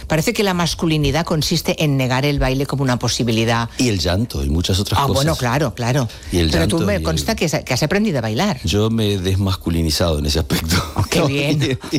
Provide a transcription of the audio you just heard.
Parece que la masculinidad consiste en negar el baile como una posibilidad. Y el llanto y muchas otras cosas. Bueno, claro. Y el Pero llanto tú me consta que has aprendido a bailar. Yo me he desmasculinizado en ese aspecto. Qué bien.